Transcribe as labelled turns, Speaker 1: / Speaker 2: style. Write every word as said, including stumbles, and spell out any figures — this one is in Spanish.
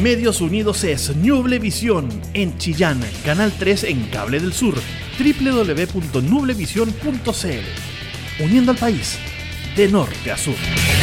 Speaker 1: Medios Unidos es Nublevisión en Chillán, Canal tres en Cable del Sur, doble u doble u doble u punto nublevisión punto c l. Uniendo al país de norte a sur.